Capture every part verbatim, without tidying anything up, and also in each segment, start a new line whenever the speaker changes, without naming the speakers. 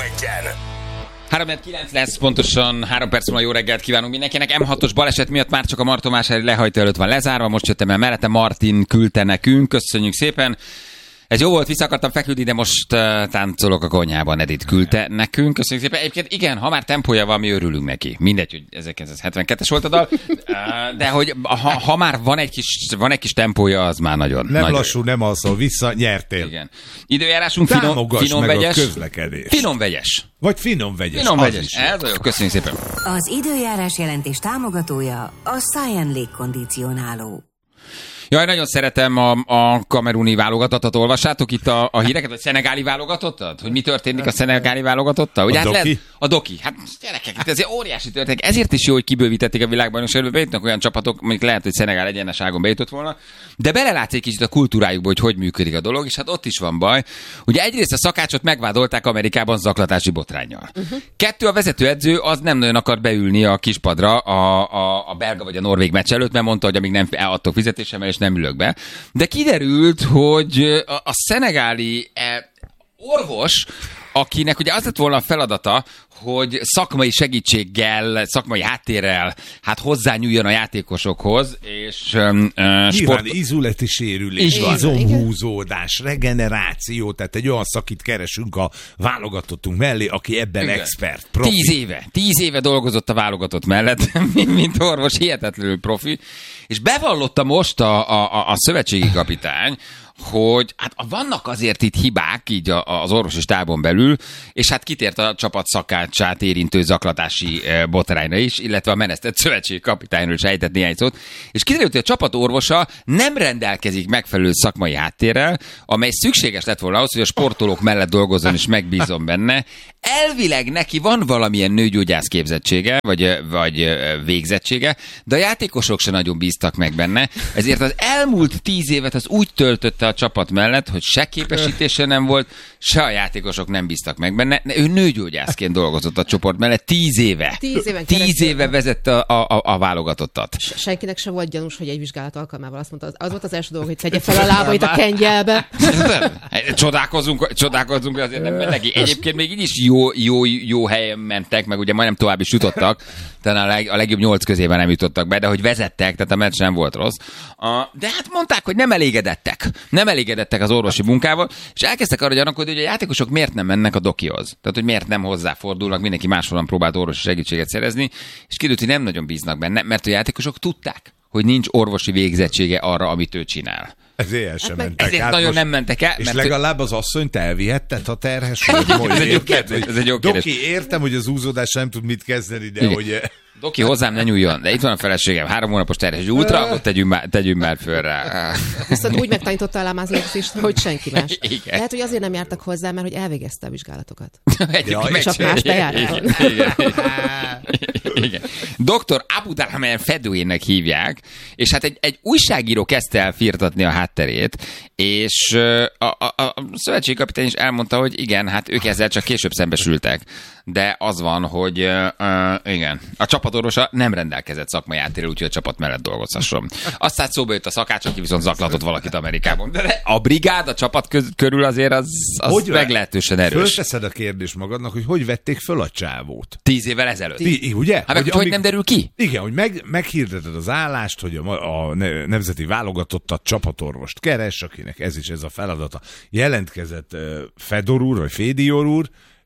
legyen.
három kilenc lesz, pontosan három perc múlva jó reggelt kívánunk mindenkinek. em hatos baleset miatt már csak a Martonvásári lehajtó előtt van lezárva, most jöttem el mellette, Martin küldte nekünk, köszönjük szépen. Ez jó volt, vissza akartam feküdni, de most uh, táncolok a konyhában, Edith küldte nekünk. Köszönjük szépen. Egyébként igen, ha már tempója van, mi örülünk neki. Mindegy, hogy ezerkilencszázhetvenkettes volt a dal, uh, de hogy ha, ha már van egy, kis, van egy kis tempója, az már nagyon.
Nem
nagyon
lassú, nem alszol, vissza, nyertél.
Igen. Időjárásunk finom, finom
meg
vegyes.
a közlekedést.
Finom vegyes.
Vagy finom vegyes.
Finom vegyes. Ez jó, köszönjük szépen.
Az időjárás jelentés támogatója a Science légkondicionáló.
Jaj, nagyon szeretem a, a kameruni válogatottat. Olvassátok itt a, a híreket, vagy szenegáli válogatottat? Hogy mi történik a szenegáli válogatottal? Ugye,
A
hát
doki?
Lehet, a doki. Hát gyerekek, itt ezért óriási történik. Ezért is jó, hogy kibővítették a világbajnokságot. Bejutnak olyan csapatok, mondjuk lehet, hogy Szenegál egyeneságon bejutott volna, de belelátsz egy kicsit a kultúrájukba, hogy hogy működik a dolog, és hát ott is van baj. Ugye egyrészt a szakácsot megvádolták Amerikában zaklatási botránnyal. Uh-huh. Kettő, a vezetőedző az nem nagyon akart beülni a kispadra a, a, a belga vagy a norvég meccs előtt, mert mondta, hogy amíg nem adtok fizetésemmel, és nem ülök be. De kiderült, hogy a, a szenegáli e, orvos, akinek ugye az lett volna a feladata, hogy szakmai segítséggel, szakmai háttérrel hát hozzányúljon a játékosokhoz, és um, uh, sport...
izületi sérülés, izomhúzódás, regeneráció, tehát egy olyan szakit keresünk a válogatottunk mellé, aki ebben igen. expert, profi.
Tíz éve, tíz éve dolgozott a válogatott mellett, mint orvos, hihetetlenül profi, és bevallotta most a, a, a szövetségi kapitány, hogy hát vannak azért itt hibák így az orvosi stábon belül, és hát kitért a csapat szakácsát érintő zaklatási botrányra is, illetve a menesztett szövetségi kapitányról is ejtett néhány szót, és kiderült, hogy a csapat orvosa nem rendelkezik megfelelő szakmai háttérrel, amely szükséges lett volna ahhoz, hogy a sportolók mellett dolgozzon, és megbízom benne. Elvileg neki van valamilyen nőgyógyász képzettsége, vagy, vagy végzettsége, de a játékosok se nagyon bíztak meg benne, ezért az elmúlt tíz évet az úgy töltötte a csapat mellett, hogy se képesítése nem volt, se a játékosok nem bíztak meg benne. Ő nőgyógyászként dolgozott a csoport mellett tíz éve.
Tíz, éven
tíz éve vezette a, a, a válogatottat.
Senkinek se volt gyanús, hogy egy vizsgálat alkalmával azt mondta, az volt az első dolog, hogy tegye fel a lábait a kengyelbe.
Csodálkozunk, csodálkozunk, azért nem ment neki. Egyébként még így is jó, jó, jó helyen mentek, meg ugye majdnem tovább is jutottak, talán a, leg, a legjobb nyolc közében nem jutottak be, de hogy vezettek, tehát a meccs nem volt rossz. De hát mondták, hogy nem elégedettek. Nem elégedettek az orvosi munkával, és elkezdtek arra gyanakodni, hogy a játékosok miért nem mennek a dokihoz. Tehát, hogy miért nem hozzáfordulnak, mindenki máshol próbált orvosi segítséget szerezni, és kiderült, hogy nem nagyon bíznak benne, mert a játékosok tudták, hogy nincs orvosi végzettsége arra, amit ő csinál.
Ezért el sem
hát
mentek
ezért
át
nagyon
most,
nem mentek el.
És
mert
legalább az asszonyt elvihetted, ha terhes vagy.
ez, egy jó kérdés, ez egy jó kérdés.
Doki, értem, hogy az úzódás nem tud mit kezdeni, de
igen.
hogy...
Doki, hozzám ne nyúljon, de itt van a feleségem, három hónapos terhes ultra, ott tegyünk már, tegyünk már föl rá.
Viszont úgy megtanította a lámázlózést, hogy senki más.
Igen.
Lehet, hogy azért nem jártak hozzá, mert hogy elvégezte a vizsgálatokat.
Ja,
és csak más bejáraton.
Igen. Igen. doktor Abudalhamer Fedőjének hívják, és hát egy, egy újságíró kezdte el firtatni a hátterét, és a, a, a szövetségi kapitány is elmondta, hogy igen, hát ők ezzel csak később szembesültek. De az van, hogy uh, igen, a csapatorvosa nem rendelkezett szakmai háttérrel, úgyhogy a csapat mellett dolgozhasson. Aztán szóba jött a szakács, aki viszont zaklatott valakit Amerikában. De a brigád a csapat köz- körül azért az, az hogy meglehetősen erős.
Fölteszed a kérdést magadnak, hogy hogy vették föl a csávót?
Tíz évvel ezelőtt.
Ti, ugye?
Hát hogy, hogy amíg, nem derül ki?
Igen, hogy meg, meghirdeted az állást, hogy a, a nemzeti válogatottat csapatorvost keres, akinek ez is ez a feladata. Jelentkezett uh, Fedor úr, vagy Fédior úr,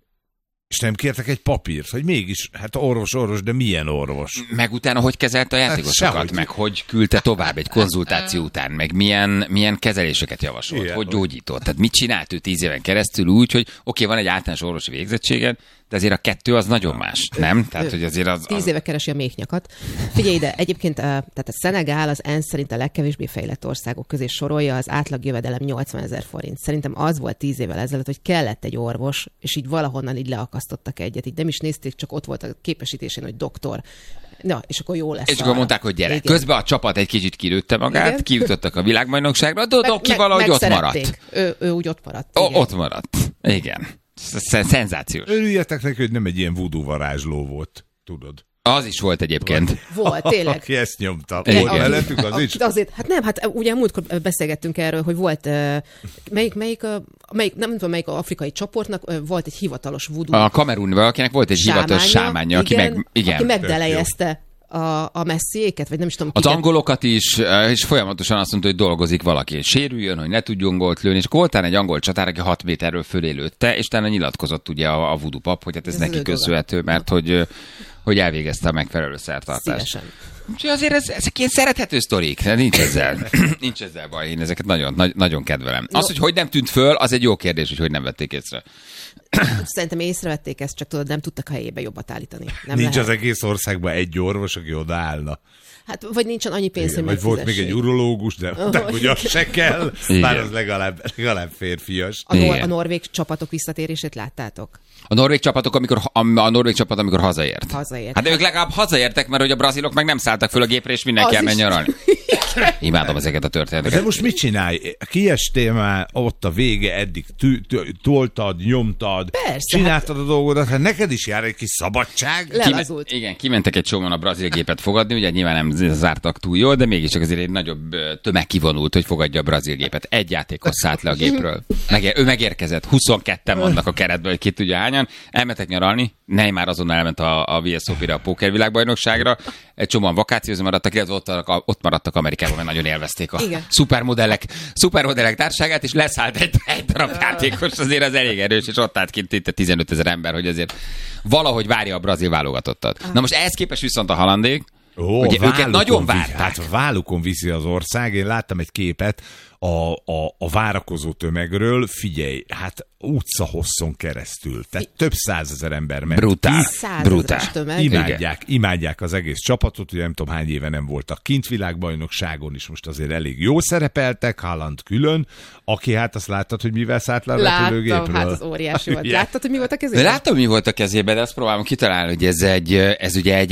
és nem kértek egy papírt, hogy mégis, hát orvos, orvos, de milyen orvos?
Meg utána hogy kezelte a játékosokat,
Sehogy.
meg hogy küldte tovább egy konzultáció után, meg milyen, milyen kezeléseket javasolt, igen, hogy gyógyított. Tehát mit csinált ő tíz éven keresztül úgy, hogy oké, okay, van egy általános orvosi végzettséged, de azért a kettő az nagyon más, nem? Tehát, hogy azért az, az...
Tíz éve keresi a méhnyakat. Figyelj ide, egyébként tehát a Szenegál az ENSZ szerint a legkevésbé fejlett országok közé sorolja, az átlag jövedelem nyolcvanezer forint. Szerintem az volt tíz évvel ezelőtt, hogy kellett egy orvos, és így valahonnan így leakasztottak egyet. Így nem is nézték, csak ott volt a képesítésén, hogy doktor. Na, és akkor jó lesz.
És akkor mondták, hogy gyere. Igen. Közben a csapat egy kicsit kilőtte magát,
igen.
kijutottak a világbajnokságra, de Doki valahogy ott maradt.
Ő, ő úgy ott maradt.
O, ott maradt. Igen. Szenzációs.
Örüljetek neki, hogy nem egy ilyen voodoo varázsló volt, tudod.
Az is volt egyébként.
Volt, tényleg.
Aki ezt nyomta.
Igen.
Volt mellettük az is?
Azért, hát nem, hát ugye múltkor beszélgettünk erről, hogy volt, uh, melyik, melyik, uh, melyik, nem tudom, melyik afrikai csoportnak uh, volt egy hivatalos voodoo.
A Kamerun valakinek volt egy hivatalos sámánja, aki
igen,
meg, igen.
aki megdelejezte a, a messziéket, vagy nem is tudom.
Az
kiket.
angolokat is, és folyamatosan azt mondta, hogy dolgozik valaki, és sérüljön, hogy ne tudjon gólt lőni, és akkor voltál egy angol csatár, aki hat méterről fölé lőtte, és utána nyilatkozott ugye a, a voodoo pap, hogy hát ez, ez neki köszönhető, mert hogy, hogy elvégezte a megfelelő szertartást.
Szívesen.
Úgyhogy azért ez, ezek ilyen szerethető sztorik, de nincs ezzel, nincs ezzel baj, én ezeket nagyon, nagy, nagyon kedvelem. Az, hogy hogy nem tűnt föl, az egy jó kérdés, hogy hogy nem vették észre.
Szerintem észrevették ezt, csak tudod, nem tudtak helyébe jobbat állítani. Nem
Nincs
lehet.
az egész országban egy orvos, aki odaállna.
Hát, vagy nincsen annyi pénz, hogy
Vagy volt még egy urológus, de, de hogy az se kell,
Igen.
bár az legalább, legalább férfias.
A, nor-
Igen.
a norvég csapatok visszatérését láttátok?
A norvég csapatok, amikor a, a norvég csapat, amikor hazaért.
Hazaért.
Hát de ők legalább hazaértek, mert hogy a brazilok meg nem szálltak föl a gépre, és mindenki
Az
elmegy
is.
nyaralni. Imádom ezeket a
De
történeteket.
most mit csinálj? Kiestél már, ott a vége, eddig tü- tü- toltad, nyomtad,
Persze,
csináltad a dolgodat, hát neked is jár egy kis szabadság.
Le-
Kime-
Lelazult.
igen, kimentek egy csomóan a brazil gépet fogadni, ugye nyilván nem zártak túl jól, de mégiscsak azért egy nagyobb ö, tömeg kivonult, hogy fogadja a brazil gépet. Egy játékos szállt le a gépről. Megér- ő megérkezett, huszonketten vannak a keretből, hogy ki tudja hányan. Elmentek nyaralni, Neymar azonnal elment a, a vé es o pé-re, a pókervilágbajnokságra. Egy csomóan vakációzni maradtak, illetve ott, ott maradtak Amerikában, mert nagyon élvezték a
Igen.
szupermodellek, szupermodellek társágát, és leszállt egy, egy darab játékos, azért az elég erős, és ott állt kint itt tizenöt ezer ember, hogy azért valahogy várja a brazil válogatottat. Na most ehhez képest viszont a halandék,
Ó,
ugye őket nagyon
viszi,
várták.
hát a vállukon viszi az ország. Én láttam egy képet a, a, a várakozó tömegről. Figyelj, hát utca hosszon keresztül. Tehát több százezer ember ment.
Brutál.
ki.
Százezres
Brutál.
tömeg.
Imádják, imádják az egész csapatot, ugye nem tudom hány éve nem voltak kint, világbajnokságon is most azért elég jó szerepeltek, Haaland külön, aki hát azt láttad, hogy mivel szállt le a
Láttam,
repülőgépről.
hát az óriási volt.
Ugye?
Láttad, hogy mi volt a
De
kezében?
láttam, mi volt a kezében, de azt próbálom kitalálni, hogy ez, egy, ez ugye egy,